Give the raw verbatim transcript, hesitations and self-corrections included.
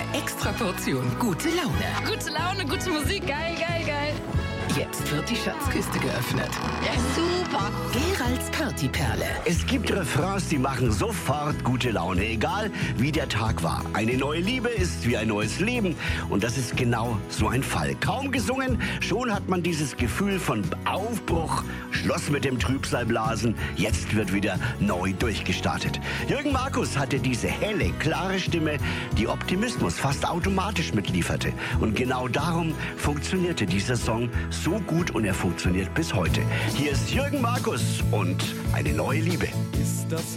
extra Portion gute Laune. Gute Laune, gute Musik, geil, geil, geil. Jetzt wird die Schatzkiste geöffnet. Ja, super. Geralds Partyperle. Es gibt Refrains, die machen sofort gute Laune, egal wie der Tag war. Eine neue Liebe ist wie ein neues Leben und das ist genau so ein Fall. Kaum gesungen, schon hat man dieses Gefühl von Aufbruch, Schluss mit dem Trübsalblasen, jetzt wird wieder neu durchgestartet. Jürgen Markus hatte diese helle, klare Stimme, die Optimismus fast automatisch mitlieferte. Und genau darum funktionierte dieser Song so gut und er funktioniert bis heute. Hier ist Jürgen Markus und eine neue Liebe. Ist das